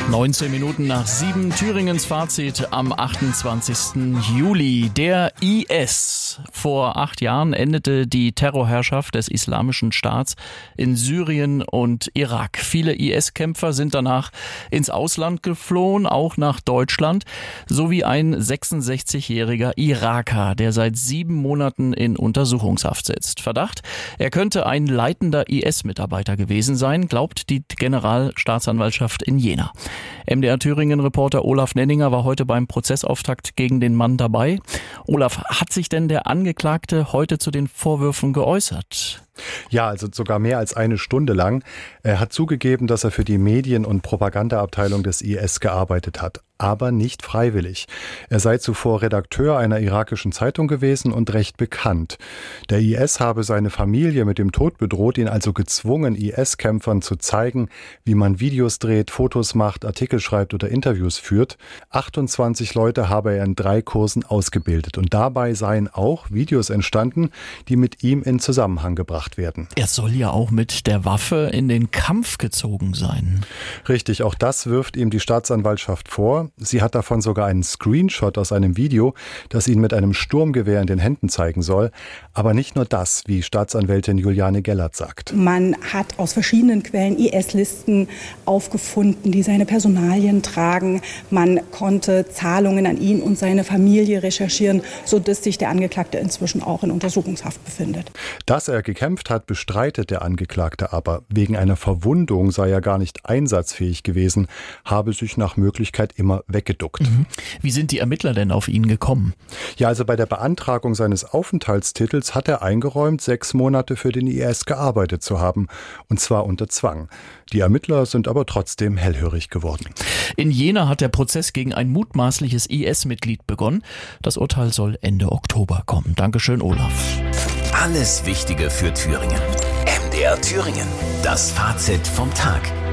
19 Minuten nach 7, Thüringens Fazit am 28. Juli. Der IS. Vor 8 Jahren endete die Terrorherrschaft des Islamischen Staats in Syrien und Irak. Viele IS-Kämpfer sind danach ins Ausland geflohen, auch nach Deutschland, sowie ein 66-jähriger Iraker, der seit 7 Monaten in Untersuchungshaft sitzt. Verdacht, er könnte ein leitender IS-Mitarbeiter gewesen sein, glaubt die Generalstaatsanwaltschaft in Jena. MDR Thüringen-Reporter Olaf Nenninger war heute beim Prozessauftakt gegen den Mann dabei. Olaf, hat sich denn der Angeklagte heute zu den Vorwürfen geäußert? Ja, also sogar mehr als 1 Stunde lang. Er hat zugegeben, dass er für die Medien- und Propagandaabteilung des IS gearbeitet hat, aber nicht freiwillig. Er sei zuvor Redakteur einer irakischen Zeitung gewesen und recht bekannt. Der IS habe seine Familie mit dem Tod bedroht, ihn also gezwungen, IS-Kämpfern zu zeigen, wie man Videos dreht, Fotos macht, Artikel schreibt oder Interviews führt. 28 Leute habe er in 3 Kursen ausgebildet und dabei seien auch Videos entstanden, die mit ihm in Zusammenhang gebracht werden. Er soll ja auch mit der Waffe in den Kampf gezogen sein. Richtig, auch das wirft ihm die Staatsanwaltschaft vor. Sie hat davon sogar einen Screenshot aus einem Video, das ihn mit einem Sturmgewehr in den Händen zeigen soll. Aber nicht nur das, wie Staatsanwältin Juliane Gellert sagt. Man hat aus verschiedenen Quellen IS-Listen aufgefunden, die seine Personalien tragen. Man konnte Zahlungen an ihn und seine Familie recherchieren, sodass sich der Angeklagte inzwischen auch in Untersuchungshaft befindet. Dass er gekämpft hat, bestreitet der Angeklagte aber. Wegen einer Verwundung sei er gar nicht einsatzfähig gewesen, habe sich nach Möglichkeit immer weggeduckt. Wie sind die Ermittler denn auf ihn gekommen? Ja, also bei der Beantragung seines Aufenthaltstitels hat er eingeräumt, 6 Monate für den IS gearbeitet zu haben, und zwar unter Zwang. Die Ermittler sind aber trotzdem hellhörig geworden. In Jena hat der Prozess gegen ein mutmaßliches IS-Mitglied begonnen. Das Urteil soll Ende Oktober kommen. Dankeschön, Olaf. Alles Wichtige für Thüringen. MDR Thüringen. Das Fazit vom Tag.